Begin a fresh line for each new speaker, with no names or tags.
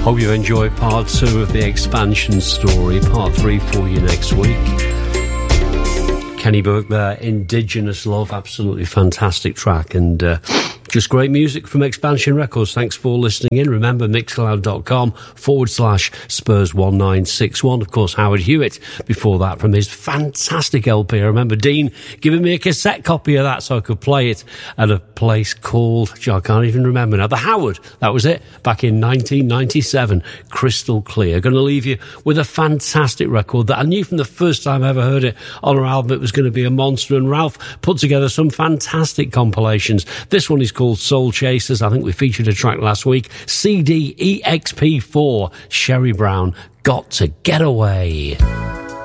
Hope you enjoy part 2 of the Expansion story. Part 3 for you next week. Kenny Burke there, Indigenous Love, absolutely fantastic track, and just great music from Expansion Records. Thanks for listening in. Remember, mixcloud.com/Spurs1961. Of course, Howard Hewitt before that from his fantastic LP. I remember Dean giving me a cassette copy of that so I could play it at a place called, I can't even remember now, the Howard. That was it, back in 1997. Crystal clear. Going to leave you with a fantastic record that I knew from the first time I ever heard it on her album it was going to be a monster, and Ralph put together some fantastic compilations. This one is called Soul Chasers. I think we featured a track last week. CD EXP4, Sherry Brown, Got to Get Away.